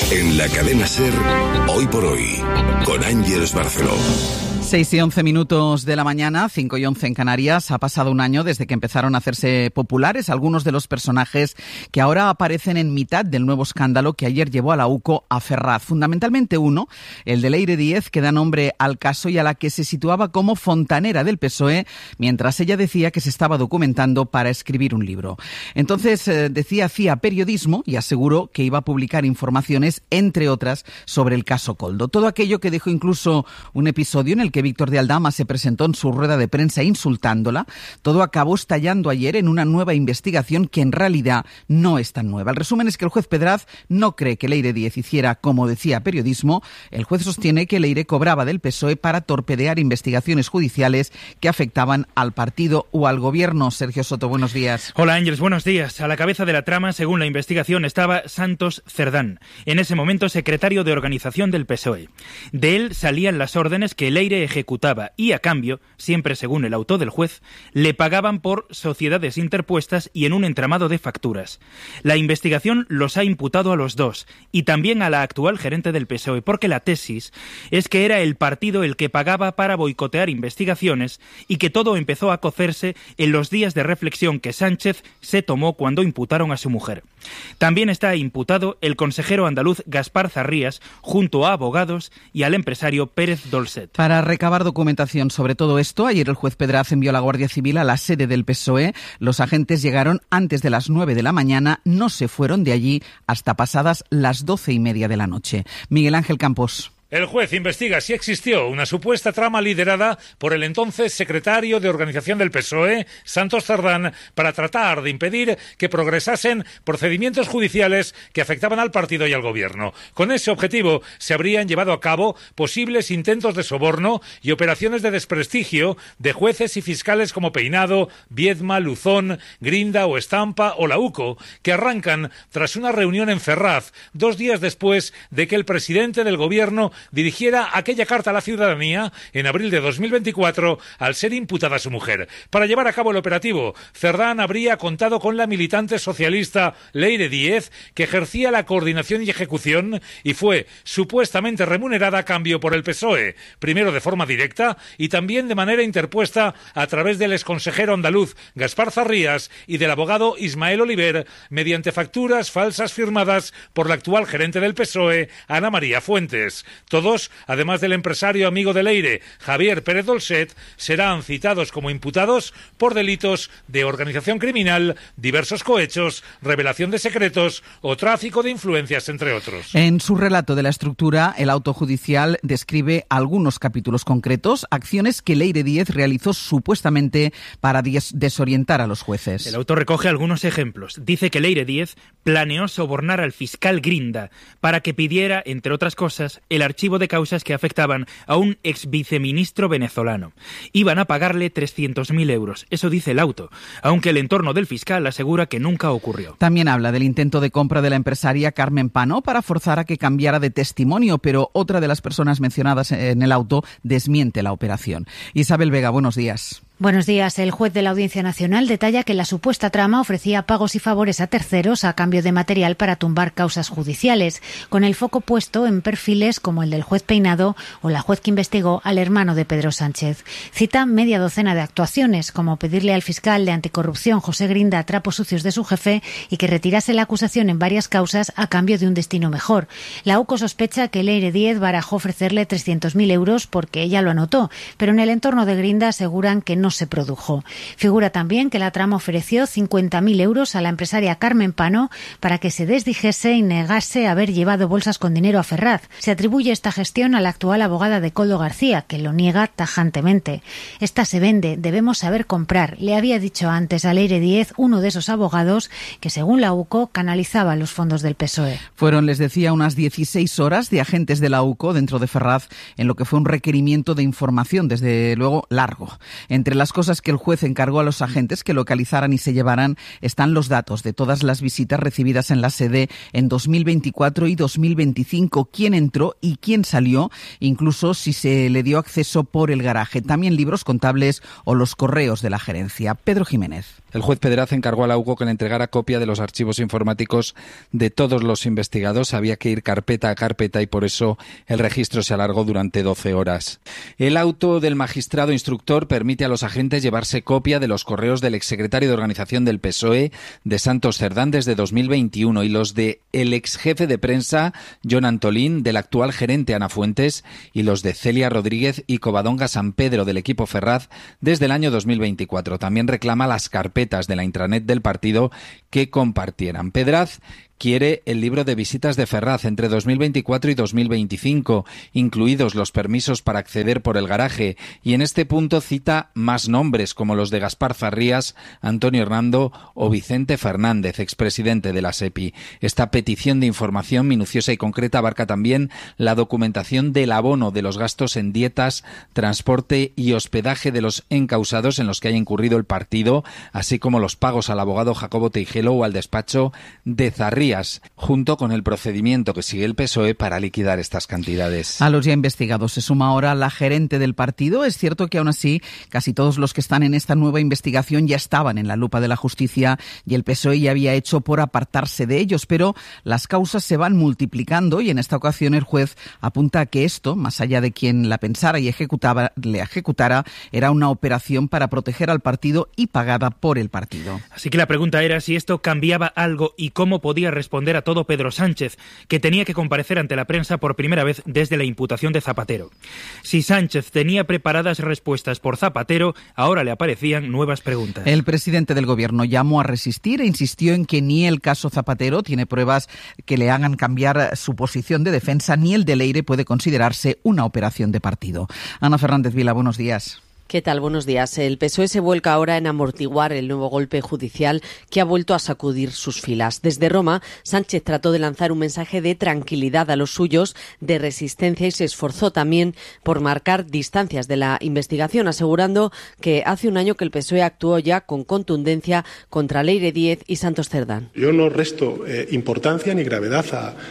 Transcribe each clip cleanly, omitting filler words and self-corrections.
En la cadena SER, Hoy por Hoy, con Ángeles Barceló. 6:11 de la mañana, 5:11 en Canarias. Ha pasado un año desde que empezaron a hacerse populares algunos de los personajes que ahora aparecen en mitad del nuevo escándalo que ayer llevó a la UCO a Ferraz. Fundamentalmente uno, el de Leire Díez, que da nombre al caso y a la que se situaba como fontanera del PSOE, mientras ella decía que se estaba documentando para escribir un libro. Entonces decía hacía periodismo y aseguró que iba a publicar informaciones, entre otras, sobre el caso Koldo. Todo aquello que dejó incluso un episodio en el que Víctor de Aldama se presentó en su rueda de prensa insultándola, todo acabó estallando ayer en una nueva investigación que en realidad no es tan nueva. El resumen es que el juez Pedraz no cree que Leire Díez hiciera, como decía, periodismo. El juez sostiene que Leire cobraba del PSOE para torpedear investigaciones judiciales que afectaban al partido o al gobierno. Sergio Soto, buenos días. Hola Ángeles, buenos días. A la cabeza de la trama, según la investigación, estaba Santos Cerdán, en ese momento secretario de organización del PSOE. De él salían las órdenes que Leire ejecutaba y, a cambio, siempre según el auto del juez, le pagaban por sociedades interpuestas y en un entramado de facturas. La investigación los ha imputado a los dos y también a la actual gerente del PSOE, porque la tesis es que era el partido el que pagaba para boicotear investigaciones y que todo empezó a cocerse en los días de reflexión que Sánchez se tomó cuando imputaron a su mujer. También está imputado el consejero andaluz Gaspar Zarrías, junto a abogados y al empresario Pérez Dolcet. Para recabar documentación sobre todo esto, ayer el juez Pedraz envió a la Guardia Civil a la sede del PSOE. Los agentes llegaron antes de las 9 de la mañana, no se fueron de allí hasta pasadas las 12:30 de la noche. Miguel Ángel Campos. El juez investiga si existió una supuesta trama liderada por el entonces secretario de organización del PSOE, Santos Cerdán, para tratar de impedir que progresasen procedimientos judiciales que afectaban al partido y al gobierno. Con ese objetivo se habrían llevado a cabo posibles intentos de soborno y operaciones de desprestigio de jueces y fiscales como Peinado, Viedma, Luzón, Grinda o Estampa o la UCO, que arrancan tras una reunión en Ferraz, 2 días después de que el presidente del gobierno dirigiera aquella carta a la ciudadanía en abril de 2024 al ser imputada su mujer. Para llevar a cabo el operativo, Cerdán habría contado con la militante socialista Leire Díez, que ejercía la coordinación y ejecución y fue supuestamente remunerada a cambio por el PSOE, primero de forma directa y también de manera interpuesta a través del exconsejero andaluz Gaspar Zarrías y del abogado Ismael Oliver, mediante facturas falsas firmadas por la actual gerente del PSOE, Ana María Fuentes. Todos, además del empresario amigo de Leire, Javier Pérez Dolcet, serán citados como imputados por delitos de organización criminal, diversos cohechos, revelación de secretos o tráfico de influencias, entre otros. En su relato de la estructura, el auto judicial describe algunos capítulos concretos, acciones que Leire Díez realizó supuestamente para desorientar a los jueces. El auto recoge algunos ejemplos. Dice que Leire Díez planeó sobornar al fiscal Grinda para que pidiera, entre otras cosas, el archivo de causas que afectaban a un ex viceministro venezolano. Iban a pagarle 300.000 euros, eso dice el auto, aunque el entorno del fiscal asegura que nunca ocurrió. También habla del intento de compra de la empresaria Carmen Pano para forzar a que cambiara de testimonio, pero otra de las personas mencionadas en el auto desmiente la operación. Isabel Vega, buenos días. Buenos días. El juez de la Audiencia Nacional detalla que la supuesta trama ofrecía pagos y favores a terceros a cambio de material para tumbar causas judiciales, con el foco puesto en perfiles como el del juez Peinado o la juez que investigó al hermano de Pedro Sánchez. Cita media docena de actuaciones, como pedirle al fiscal de anticorrupción José Grinda trapos sucios de su jefe y que retirase la acusación en varias causas a cambio de un destino mejor. La UCO sospecha que Leire Díez barajó ofrecerle 300.000 euros porque ella lo anotó, pero en el entorno de Grinda aseguran que no se produjo. Figura también que la trama ofreció 50.000 euros a la empresaria Carmen Pano para que se desdijese y negase haber llevado bolsas con dinero a Ferraz. Se atribuye esta gestión a la actual abogada de Koldo García, que lo niega tajantemente. Esta se vende, debemos saber comprar, le había dicho antes a Leire Díez uno de esos abogados que, según la UCO, canalizaba los fondos del PSOE. Fueron, les decía, unas 16 horas de agentes de la UCO dentro de Ferraz en lo que fue un requerimiento de información, desde luego largo. Entre Entre las cosas que el juez encargó a los agentes que localizaran y se llevaran están los datos de todas las visitas recibidas en la sede en 2024 y 2025, quién entró y quién salió, incluso si se le dio acceso por el garaje. También libros contables o los correos de la gerencia. Pedro Jiménez. El juez Pedraz encargó a la UCO que le entregara copia de los archivos informáticos de todos los investigados. Había que ir carpeta a carpeta y por eso el registro se alargó durante 12 horas. El auto del magistrado instructor permite a los agentes llevarse copia de los correos del exsecretario de organización del PSOE, de Santos Cerdán, desde 2021 y los de el exjefe de prensa, Jon Antolín, del actual gerente, Ana Fuentes, y los de Celia Rodríguez y Covadonga San Pedro, del equipo Ferraz, desde el año 2024. También reclama las carpetas de la intranet del partido que compartieran. Pedraz quiere el libro de visitas de Ferraz entre 2024 y 2025, incluidos los permisos para acceder por el garaje, y en este punto cita más nombres como los de Gaspar Zarrías, Antonio Hernando o Vicente Fernández, expresidente de la SEPI. Esta petición de información minuciosa y concreta abarca también la documentación del abono de los gastos en dietas, transporte y hospedaje de los encausados en los que haya incurrido el partido, así como los pagos al abogado Jacobo Teijelo o al despacho de Zarrías, junto con el procedimiento que sigue el PSOE para liquidar estas cantidades. A los ya investigados se suma ahora la gerente del partido. Es cierto que aún así casi todos los que están en esta nueva investigación ya estaban en la lupa de la justicia y el PSOE ya había hecho por apartarse de ellos, pero las causas se van multiplicando y en esta ocasión el juez apunta a que esto, más allá de quien la pensara y le ejecutara, era una operación para proteger al partido y pagada por el partido. Así que la pregunta era si esto cambiaba algo y cómo podía responder a todo Pedro Sánchez, que tenía que comparecer ante la prensa por primera vez desde la imputación de Zapatero. Si Sánchez tenía preparadas respuestas por Zapatero, ahora le aparecían nuevas preguntas. El presidente del Gobierno llamó a resistir e insistió en que ni el caso Zapatero tiene pruebas que le hagan cambiar su posición de defensa, ni el de Leire puede considerarse una operación de partido. Ana Fernández Vila, buenos días. ¿Qué tal? Buenos días. El PSOE se vuelca ahora en amortiguar el nuevo golpe judicial que ha vuelto a sacudir sus filas. Desde Roma, Sánchez trató de lanzar un mensaje de tranquilidad a los suyos, de resistencia, y se esforzó también por marcar distancias de la investigación, asegurando que hace un año que el PSOE actuó ya con contundencia contra Leire Díez y Santos Cerdán. Yo no resto importancia ni gravedad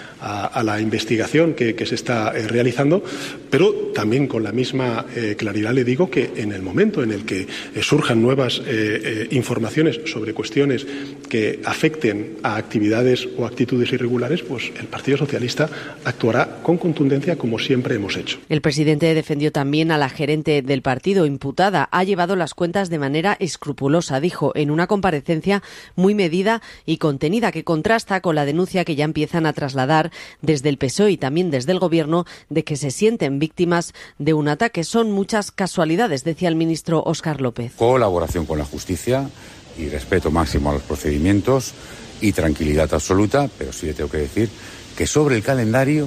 a la investigación que se está realizando, pero también con la misma claridad le digo que en el momento en el que surjan nuevas informaciones sobre cuestiones que afecten a actividades o actitudes irregulares, pues el Partido Socialista actuará con contundencia como siempre hemos hecho. El presidente defendió también a la gerente del partido imputada. Ha llevado las cuentas de manera escrupulosa, dijo, en una comparecencia muy medida y contenida que contrasta con la denuncia que ya empiezan a trasladar desde el PSOE y también desde el Gobierno de que se sienten víctimas de un ataque. Son muchas casualidades, decía el ministro Óscar López. Colaboración con la justicia y respeto máximo a los procedimientos y tranquilidad absoluta, pero sí le tengo que decir que sobre el calendario,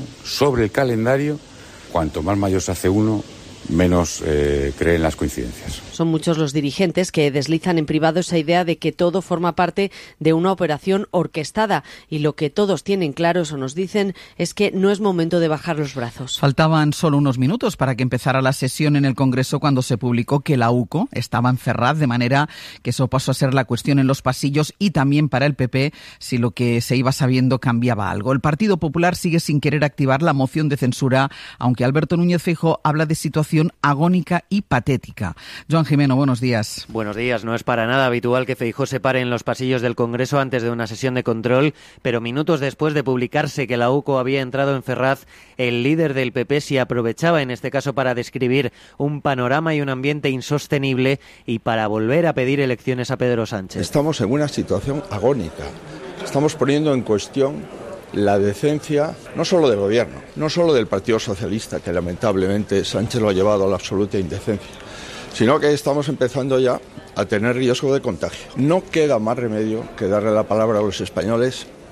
cuanto más mayor se hace uno, menos cree en las coincidencias. Son muchos los dirigentes que deslizan en privado esa idea de que todo forma parte de una operación orquestada y lo que todos tienen claro, eso nos dicen, es que no es momento de bajar los brazos. Faltaban solo unos minutos para que empezara la sesión en el Congreso cuando se publicó que la UCO estaba en Ferraz, de manera que eso pasó a ser la cuestión en los pasillos y también para el PP si lo que se iba sabiendo cambiaba algo. El Partido Popular sigue sin querer activar la moción de censura, aunque Alberto Núñez Feijóo habla de situación agónica y patética. Joan Jimeno, buenos días. Buenos días. No es para nada habitual que Feijóo se pare en los pasillos del Congreso antes de una sesión de control, pero minutos después de publicarse que la UCO había entrado en Ferraz, el líder del PP se aprovechaba en este caso para describir un panorama y un ambiente insostenible y para volver a pedir elecciones a Pedro Sánchez. Estamos en una situación agónica. Estamos poniendo en cuestión la decencia, no solo del Gobierno, no solo del Partido Socialista, que lamentablemente Sánchez lo ha llevado a la absoluta indecencia, sino que estamos empezando ya a tener riesgo de contagio. No queda más remedio que darle la palabra a los españoles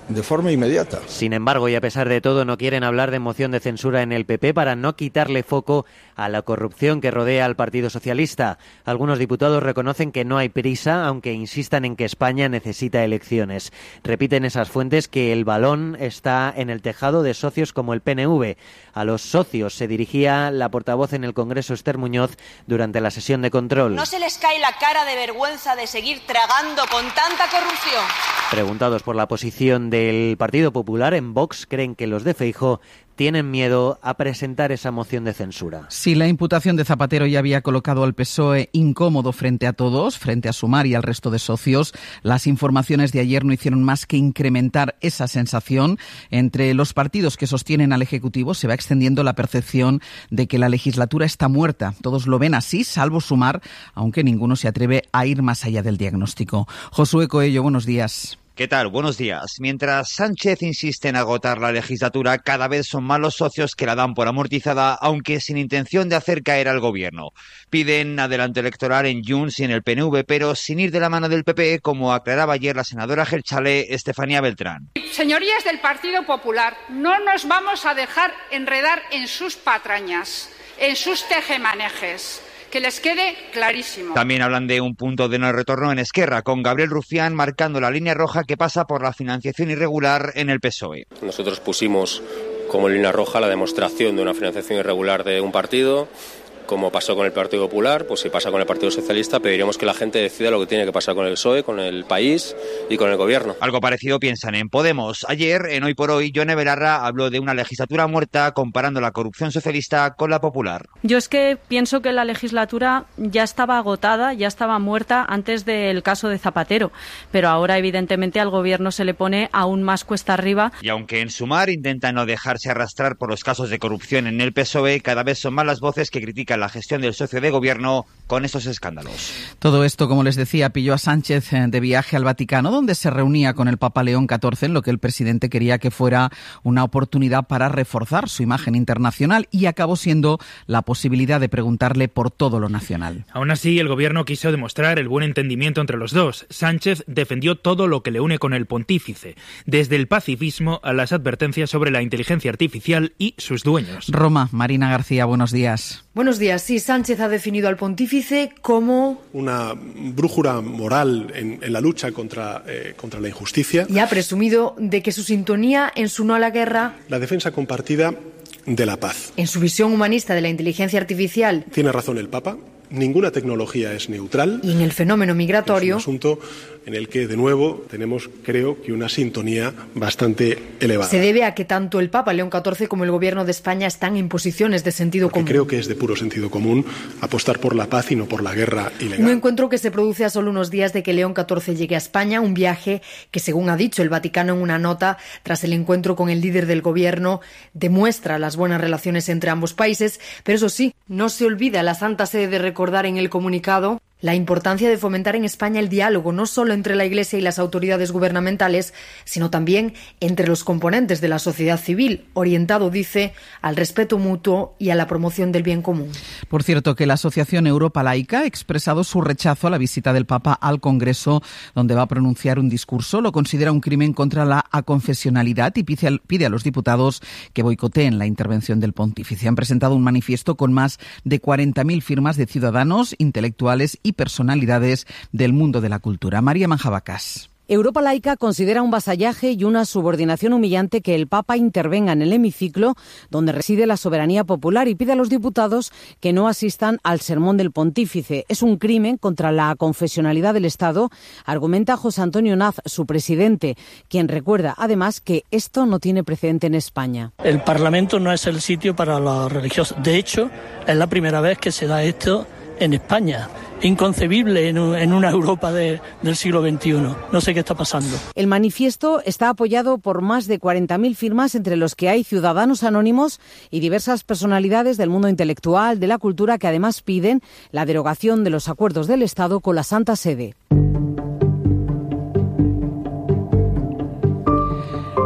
de forma inmediata. Sin embargo, y a pesar de todo, no quieren hablar de moción de censura en el PP para no quitarle foco a la corrupción que rodea al Partido Socialista. Algunos diputados reconocen que no hay prisa, aunque insistan en que España necesita elecciones. Repiten esas fuentes que el balón está en el tejado de socios como el PNV. A los socios se dirigía la portavoz en el Congreso, Esther Muñoz, durante la sesión de control. ¿No se les cae la cara de vergüenza de seguir tragando con tanta corrupción? Preguntados por la posición del Partido Popular, en Vox creen que los de Feijóo tienen miedo a presentar esa moción de censura. Si la imputación de Zapatero ya había colocado al PSOE incómodo frente a todos, frente a Sumar y al resto de socios, las informaciones de ayer no hicieron más que incrementar esa sensación. Entre los partidos que sostienen al Ejecutivo se va extendiendo la percepción de que la legislatura está muerta. Todos lo ven así, salvo Sumar, aunque ninguno se atreve a ir más allá del diagnóstico. Josué Coello, buenos días. ¿Qué tal? Buenos días. Mientras Sánchez insiste en agotar la legislatura, cada vez son más los socios que la dan por amortizada, aunque sin intención de hacer caer al gobierno. Piden adelanto electoral en Junts y en el PNV, pero sin ir de la mano del PP, como aclaraba ayer la senadora Jeltzale, Estefanía Beltrán. Señorías del Partido Popular, no nos vamos a dejar enredar en sus patrañas, en sus tejemanejes. Que les quede clarísimo. También hablan de un punto de no retorno en Esquerra, con Gabriel Rufián marcando la línea roja que pasa por la financiación irregular en el PSOE. Nosotros pusimos como línea roja la demostración de una financiación irregular de un partido. Como pasó con el Partido Popular, pues si pasa con el Partido Socialista, pediremos que la gente decida lo que tiene que pasar con el PSOE, con el país y con el gobierno. Algo parecido piensan en Podemos. Ayer, en Hoy por Hoy, Yone Belarra habló de una legislatura muerta comparando la corrupción socialista con la popular. Yo es que pienso que la legislatura ya estaba agotada, ya estaba muerta antes del caso de Zapatero, pero ahora evidentemente al gobierno se le pone aún más cuesta arriba. Y aunque en Sumar intentan no dejarse arrastrar por los casos de corrupción en el PSOE, cada vez son más las voces que critican la gestión del socio de gobierno con estos escándalos. Todo esto, como les decía, pilló a Sánchez de viaje al Vaticano, donde se reunía con el Papa León XIV, en lo que el presidente quería que fuera una oportunidad para reforzar su imagen internacional, y acabó siendo la posibilidad de preguntarle por todo lo nacional. Aún así, el gobierno quiso demostrar el buen entendimiento entre los dos. Sánchez defendió todo lo que le une con el pontífice, desde el pacifismo a las advertencias sobre la inteligencia artificial y sus dueños. Roma, Marina García, buenos días. Buenos días. Sí, Sánchez ha definido al pontífice como una brújula moral en la lucha contra la injusticia. Y ha presumido de que su sintonía en su no a la guerra, la defensa compartida de la paz. En su visión humanista de la inteligencia artificial. Tiene razón el Papa. Ninguna tecnología es neutral. Y en el fenómeno migratorio. Es un asunto en el que, de nuevo, tenemos, creo, que una sintonía bastante elevada. Se debe a que tanto el Papa León XIV como el Gobierno de España están en posiciones de sentido común. Creo que es de puro sentido común apostar por la paz y no por la guerra ilegal. Un encuentro que se produce a solo unos días de que León XIV llegue a España, un viaje que, según ha dicho el Vaticano en una nota, tras el encuentro con el líder del Gobierno, demuestra las buenas relaciones entre ambos países, pero eso sí, no se olvida la Santa Sede de recordar en el comunicado la importancia de fomentar en España el diálogo, no solo entre la Iglesia y las autoridades gubernamentales, sino también entre los componentes de la sociedad civil, orientado, dice, al respeto mutuo y a la promoción del bien común. Por cierto, que la Asociación Europa Laica ha expresado su rechazo a la visita del Papa al Congreso, donde va a pronunciar un discurso. Lo considera un crimen contra la aconfesionalidad y pide a los diputados que boicoteen la intervención del pontífice. Han presentado un manifiesto con más de 40.000 firmas de ciudadanos, intelectuales y personalidades del mundo de la cultura. María Manjabacas. Europa Laica considera un vasallaje y una subordinación humillante que el Papa intervenga en el hemiciclo donde reside la soberanía popular y pide a los diputados que no asistan al sermón del pontífice. Es un crimen contra la confesionalidad del Estado, argumenta José Antonio Naz, su presidente, quien recuerda además que esto no tiene precedente en España. El Parlamento no es el sitio para los religiosos. De hecho, es la primera vez que se da esto en España. Inconcebible en una Europa del siglo XXI. No sé qué está pasando. El manifiesto está apoyado por más de 40.000 firmas, entre los que hay ciudadanos anónimos y diversas personalidades del mundo intelectual, de la cultura, que además piden la derogación de los acuerdos del Estado con la Santa Sede.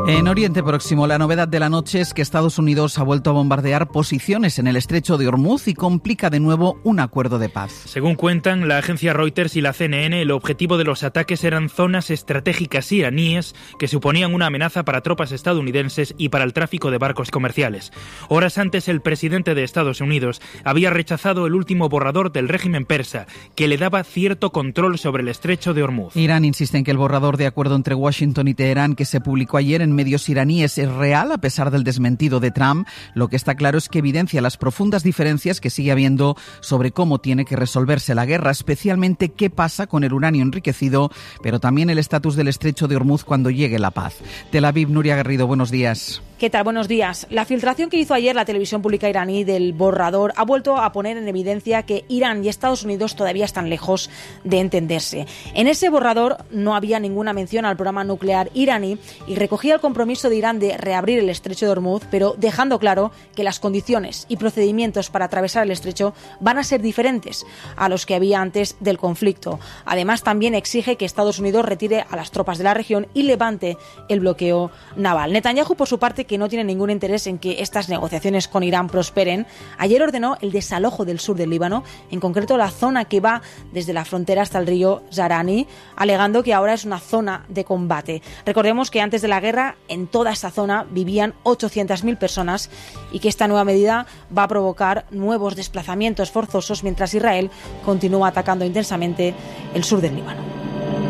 En Oriente Próximo, la novedad de la noche es que Estados Unidos ha vuelto a bombardear posiciones en el estrecho de Hormuz y complica de nuevo un acuerdo de paz. Según cuentan la agencia Reuters y la CNN, el objetivo de los ataques eran zonas estratégicas iraníes que suponían una amenaza para tropas estadounidenses y para el tráfico de barcos comerciales. Horas antes, el presidente de Estados Unidos había rechazado el último borrador del régimen persa, que le daba cierto control sobre el estrecho de Hormuz. Irán insiste en que el borrador de acuerdo entre Washington y Teherán, que se publicó ayer en medios iraníes, es real a pesar del desmentido de Trump. Lo que está claro es que evidencia las profundas diferencias que sigue habiendo sobre cómo tiene que resolverse la guerra, especialmente qué pasa con el uranio enriquecido, pero también el estatus del estrecho de Hormuz cuando llegue la paz. Tel Aviv, Nuria Garrido, buenos días. ¿Qué tal? Buenos días. La filtración que hizo ayer la televisión pública iraní del borrador ha vuelto a poner en evidencia que Irán y Estados Unidos todavía están lejos de entenderse. En ese borrador no había ninguna mención al programa nuclear iraní y recogía el compromiso de Irán de reabrir el estrecho de Hormuz, pero dejando claro que las condiciones y procedimientos para atravesar el estrecho van a ser diferentes a los que había antes del conflicto. Además, también exige que Estados Unidos retire a las tropas de la región y levante el bloqueo naval. Netanyahu, por su parte, que no tiene ningún interés en que estas negociaciones con Irán prosperen, ayer ordenó el desalojo del sur del Líbano, en concreto la zona que va desde la frontera hasta el río Zarani, alegando que ahora es una zona de combate. Recordemos que antes de la guerra en toda esa zona vivían 800.000 personas y que esta nueva medida va a provocar nuevos desplazamientos forzosos mientras Israel continúa atacando intensamente el sur del Líbano.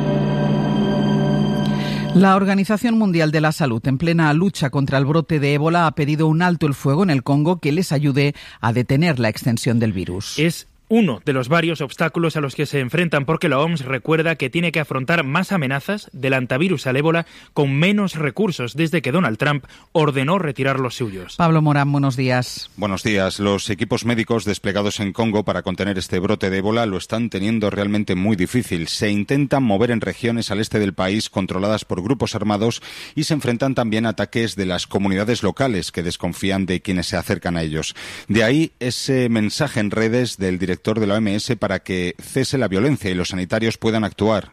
La Organización Mundial de la Salud, en plena lucha contra el brote de ébola, ha pedido un alto el fuego en el Congo que les ayude a detener la extensión del virus. Es uno de los varios obstáculos a los que se enfrentan, porque la OMS recuerda que tiene que afrontar más amenazas del antivirus al ébola con menos recursos desde que Donald Trump ordenó retirar los suyos. Pablo Morán, buenos días. Buenos días. Los equipos médicos desplegados en Congo para contener este brote de ébola lo están teniendo realmente muy difícil. Se intentan mover en regiones al este del país controladas por grupos armados y se enfrentan también a ataques de las comunidades locales que desconfían de quienes se acercan a ellos. De ahí ese mensaje en redes del director de la OMS para que cese la violencia y los sanitarios puedan actuar.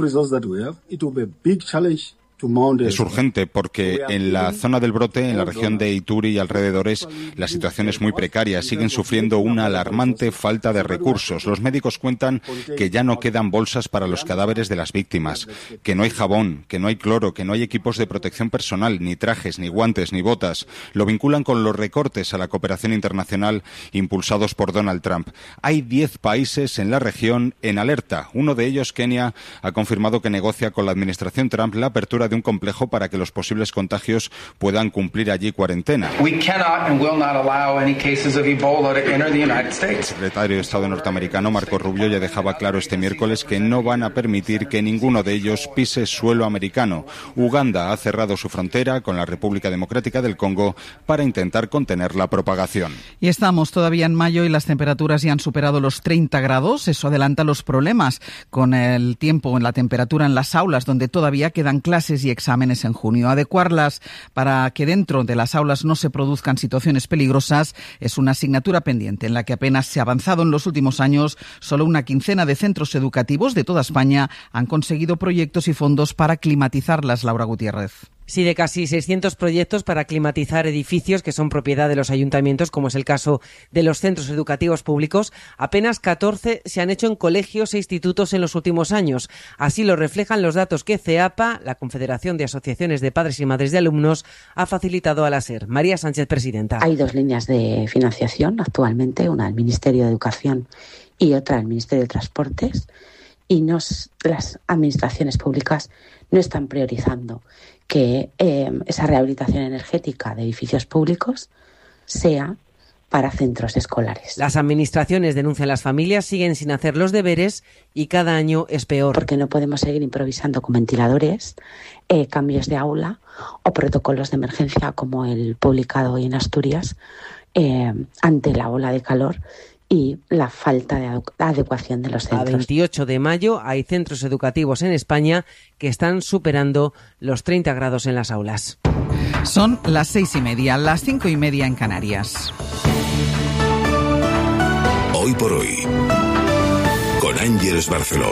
Es urgente porque en la zona del brote, en la región de Ituri y alrededores, la situación es muy precaria. Siguen sufriendo una alarmante falta de recursos. Los médicos cuentan que ya no quedan bolsas para los cadáveres de las víctimas, que no hay jabón, que no hay cloro, que no hay equipos de protección personal, ni trajes, ni guantes, ni botas. Lo vinculan con los recortes a la cooperación internacional impulsados por Donald Trump. Hay 10 países en la región en alerta. Uno de ellos, Kenia, ha confirmado que negocia con la administración Trump la apertura de un complejo para que los posibles contagios puedan cumplir allí cuarentena. El secretario de Estado norteamericano, Marco Rubio, ya dejaba claro este miércoles que no van a permitir que ninguno de ellos pise suelo americano. Uganda ha cerrado su frontera con la República Democrática del Congo para intentar contener la propagación. Y estamos todavía en mayo y las temperaturas ya han superado los 30 grados. Eso adelanta los problemas con el tiempo en la temperatura en las aulas, donde todavía quedan clases y exámenes en junio. Adecuarlas para que dentro de las aulas no se produzcan situaciones peligrosas es una asignatura pendiente en la que apenas se ha avanzado en los últimos años. Solo una quincena de centros educativos de toda España han conseguido proyectos y fondos para climatizarlas. Laura Gutiérrez. Sí, de casi 600 proyectos para climatizar edificios que son propiedad de los ayuntamientos, como es el caso de los centros educativos públicos, apenas 14 se han hecho en colegios e institutos en los últimos años. Así lo reflejan los datos que CEAPA, la Confederación de Asociaciones de Padres y Madres de Alumnos, ha facilitado a la SER. María Sánchez, presidenta. Hay 2 líneas de financiación actualmente, una al Ministerio de Educación y otra al Ministerio de Transportes, y las administraciones públicas no están priorizando que esa rehabilitación energética de edificios públicos sea para centros escolares. Las administraciones, denuncian las familias, siguen sin hacer los deberes y cada año es peor. Porque no podemos seguir improvisando con ventiladores, cambios de aula o protocolos de emergencia como el publicado hoy en Asturias ante la ola de calor y la falta de adecuación de los centros. A 28 de mayo hay centros educativos en España que están superando los 30 grados en las aulas. Son las 6:30, las 5:30 en Canarias. Hoy por hoy, con Ángeles Barceló.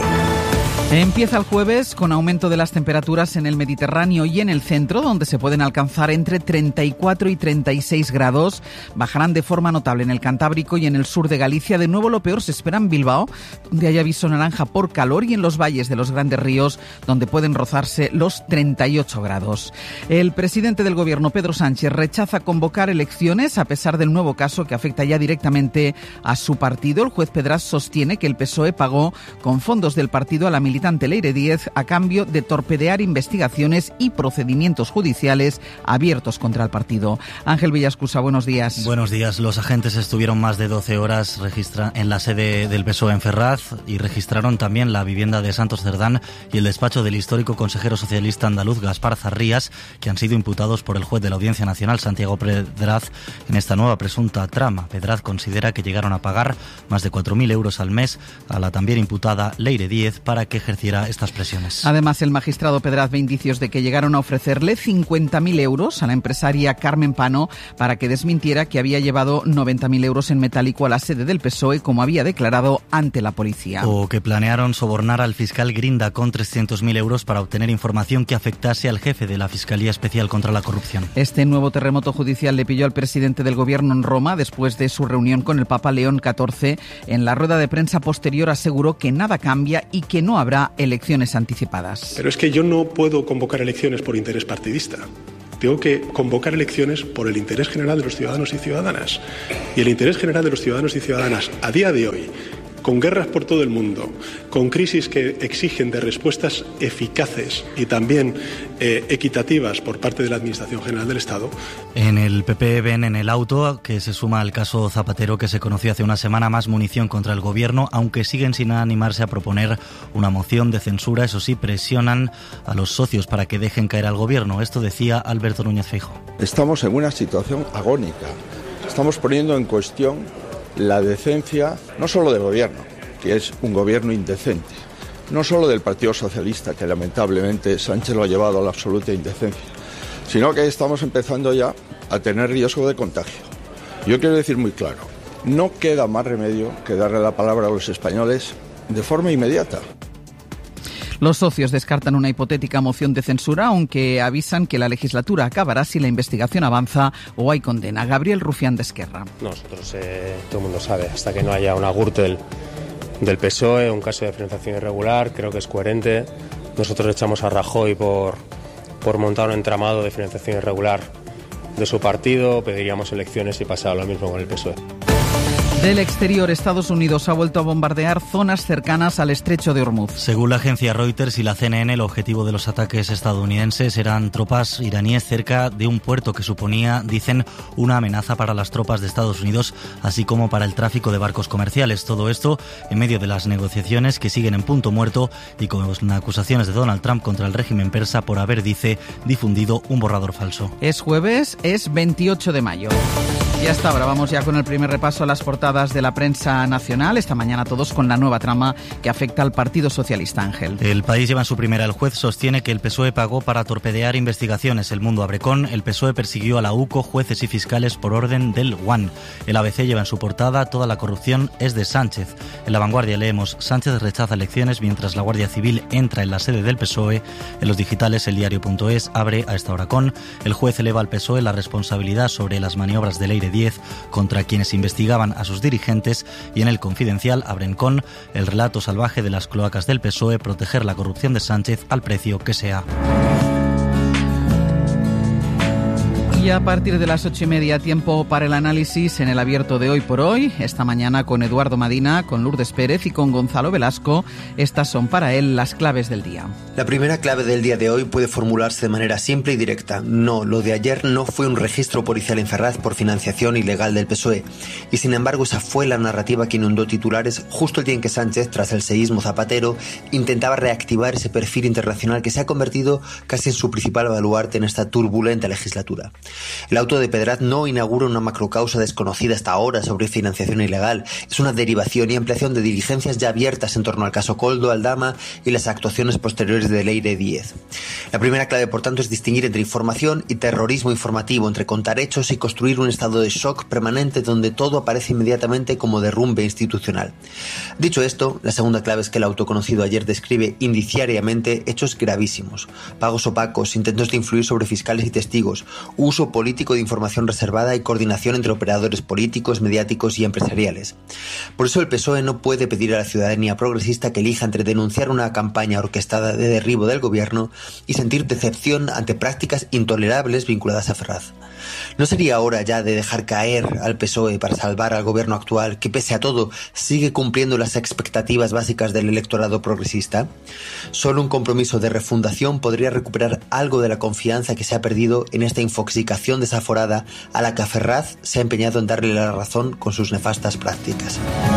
Empieza el jueves con aumento de las temperaturas en el Mediterráneo y en el centro, donde se pueden alcanzar entre 34 y 36 grados. Bajarán de forma notable en el Cantábrico y en el sur de Galicia. De nuevo lo peor se espera en Bilbao, donde hay aviso naranja por calor, y en los valles de los grandes ríos, donde pueden rozarse los 38 grados. El presidente del Gobierno, Pedro Sánchez, rechaza convocar elecciones a pesar del nuevo caso que afecta ya directamente a su partido. El juez Pedraz sostiene que el PSOE pagó con fondos del partido a la militante Leire Díez a cambio de torpedear investigaciones y procedimientos judiciales abiertos contra el partido. Ángel Villascusa, buenos días. Buenos días. Los agentes estuvieron más de 12 horas en la sede del PSOE en Ferraz y registraron también la vivienda de Santos Cerdán y el despacho del histórico consejero socialista andaluz Gaspar Zarrías, que han sido imputados por el juez de la Audiencia Nacional, Santiago Pedraz, en esta nueva presunta trama. Pedraz considera que llegaron a pagar más de 4.000 euros al mes a la también imputada Leire Díez para que ejerciera estas presiones. Además, el magistrado Pedraz ve indicios de que llegaron a ofrecerle 50.000 euros a la empresaria Carmen Pano para que desmintiera que había llevado 90.000 euros en metálico a la sede del PSOE, como había declarado ante la policía. O que planearon sobornar al fiscal Grinda con 300.000 euros para obtener información que afectase al jefe de la Fiscalía Especial contra la Corrupción. Este nuevo terremoto judicial le pilló al presidente del Gobierno en Roma después de su reunión con el Papa León XIV. En la rueda de prensa posterior aseguró que nada cambia y que no habrá elecciones anticipadas. Pero es que yo no puedo convocar elecciones por interés partidista. Tengo que convocar elecciones por el interés general de los ciudadanos y ciudadanas. Y el interés general de los ciudadanos y ciudadanas a día de hoy, con guerras por todo el mundo, con crisis que exigen de respuestas eficaces y también equitativas por parte de la Administración General del Estado. En el PP ven en el auto, que se suma al caso Zapatero que se conoció hace una semana, más munición contra el Gobierno, aunque siguen sin animarse a proponer una moción de censura. Eso sí, presionan a los socios para que dejen caer al Gobierno. Esto decía Alberto Núñez Feijóo. Estamos en una situación agónica. Estamos poniendo en cuestión la decencia no solo del Gobierno, que es un Gobierno indecente, no solo del Partido Socialista, que lamentablemente Sánchez lo ha llevado a la absoluta indecencia, sino que estamos empezando ya a tener riesgo de contagio. Yo quiero decir muy claro, no queda más remedio que darle la palabra a los españoles de forma inmediata. Los socios descartan una hipotética moción de censura, aunque avisan que la legislatura acabará si la investigación avanza o hay condena. Gabriel Rufián de Esquerra. Nosotros, todo el mundo sabe, hasta que no haya una Gürtel del PSOE, un caso de financiación irregular, creo que es coherente. Nosotros echamos a Rajoy por montar un entramado de financiación irregular de su partido, pediríamos elecciones y pasará lo mismo con el PSOE. Del exterior, Estados Unidos ha vuelto a bombardear zonas cercanas al estrecho de Hormuz. Según la agencia Reuters y la CNN, el objetivo de los ataques estadounidenses eran tropas iraníes cerca de un puerto que suponía, dicen, una amenaza para las tropas de Estados Unidos, así como para el tráfico de barcos comerciales. Todo esto en medio de las negociaciones que siguen en punto muerto y con acusaciones de Donald Trump contra el régimen persa por haber, dice, difundido un borrador falso. Es jueves, es 28 de mayo. Y hasta ahora vamos ya con el primer repaso a las portadas de la prensa nacional. Esta mañana todos con la nueva trama que afecta al Partido Socialista, Ángel. El País lleva en su primera. El juez sostiene que el PSOE pagó para torpedear investigaciones. El Mundo abre con: el PSOE persiguió a la UCO, jueces y fiscales por orden del UAN. El ABC lleva en su portada: toda la corrupción es de Sánchez. En La Vanguardia leemos: Sánchez rechaza elecciones mientras la Guardia Civil entra en la sede del PSOE. En los digitales, eldiario.es abre a esta hora con: el juez eleva al PSOE la responsabilidad sobre las maniobras de Leire 10 contra quienes investigaban a sus dirigentes. Y en El Confidencial abren con: el relato salvaje de las cloacas del PSOE, proteger la corrupción de Sánchez al precio que sea. Y a partir de las 8:30, tiempo para el análisis en el abierto de Hoy por Hoy. Esta mañana con Eduardo Madina, con Lourdes Pérez y con Gonzalo Velasco. Estas son para él las claves del día. La primera clave del día de hoy puede formularse de manera simple y directa. No, lo de ayer no fue un registro policial en Ferraz por financiación ilegal del PSOE. Y sin embargo esa fue la narrativa que inundó titulares justo el día en que Sánchez, tras el seísmo Zapatero, intentaba reactivar ese perfil internacional que se ha convertido casi en su principal baluarte en esta turbulenta legislatura. El auto de Pedraz no inaugura una macrocausa desconocida hasta ahora sobre financiación ilegal. Es una derivación y ampliación de diligencias ya abiertas en torno al caso Koldo, Aldama y las actuaciones posteriores de Leire Díez. La primera clave, por tanto, es distinguir entre información y terrorismo informativo, entre contar hechos y construir un estado de shock permanente donde todo aparece inmediatamente como derrumbe institucional. Dicho esto, la segunda clave es que el autoconocido ayer describe indiciariamente hechos gravísimos: pagos opacos, intentos de influir sobre fiscales y testigos, uso político de información reservada y coordinación entre operadores políticos, mediáticos y empresariales. Por eso el PSOE no puede pedir a la ciudadanía progresista que elija entre denunciar una campaña orquestada de derribo del gobierno y sentir decepción ante prácticas intolerables vinculadas a Ferraz. ¿No sería hora ya de dejar caer al PSOE para salvar al gobierno actual, que pese a todo sigue cumpliendo las expectativas básicas del electorado progresista? Solo un compromiso de refundación podría recuperar algo de la confianza que se ha perdido en esta infoxicación desaforada a la que Ferraz se ha empeñado en darle la razón con sus nefastas prácticas.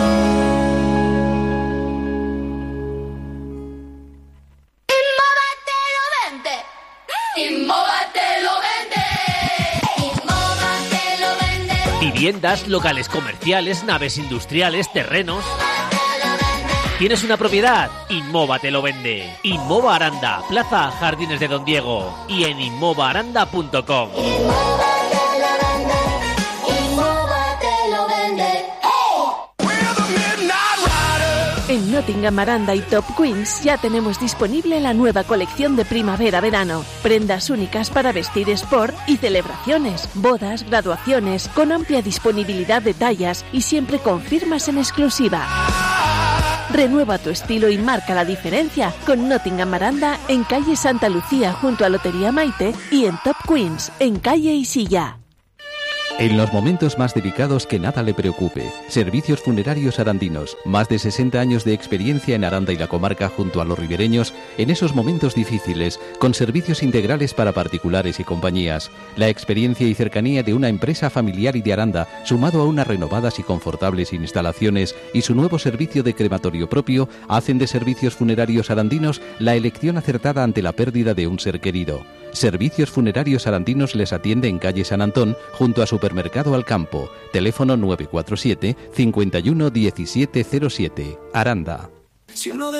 Viviendas, locales comerciales, naves industriales, terrenos. ¿Tienes una propiedad? Inmova te lo vende. Inmova Aranda, Plaza Jardines de Don Diego y en inmovaaranda.com. En Nottingham Aranda y Top Queens ya tenemos disponible la nueva colección de primavera-verano. Prendas únicas para vestir sport y celebraciones, bodas, graduaciones, con amplia disponibilidad de tallas y siempre con firmas en exclusiva. Renueva tu estilo y marca la diferencia con Nottingham Aranda en calle Santa Lucía junto a Lotería Maite y en Top Queens en calle Isilla. En los momentos más delicados, que nada le preocupe. Servicios Funerarios Arandinos. Más de 60 años de experiencia en Aranda y la comarca junto a los ribereños en esos momentos difíciles, con servicios integrales para particulares y compañías. La experiencia y cercanía de una empresa familiar y de Aranda, sumado a unas renovadas y confortables instalaciones y su nuevo servicio de crematorio propio, hacen de Servicios Funerarios Arandinos la elección acertada ante la pérdida de un ser querido. Servicios Funerarios Arandinos les atiende en calle San Antón, junto a Supermercado Alcampo. Teléfono 947 51 1707. Aranda.